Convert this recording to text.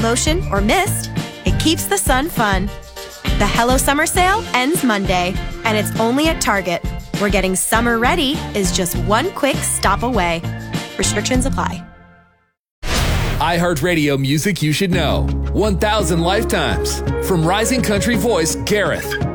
lotion, or mist, it keeps the sun fun. The Hello Summer Sale ends Monday, and it's only at Target, where getting summer ready is just one quick stop away. Restrictions apply. iHeartRadio music you should know. 1,000 lifetimes. From rising country voice Gareth.